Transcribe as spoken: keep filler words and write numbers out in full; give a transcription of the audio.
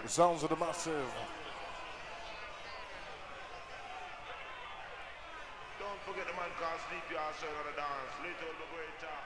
The sounds of the massive. Don't forget the man called Sleepy outside on the dance. Little the greater.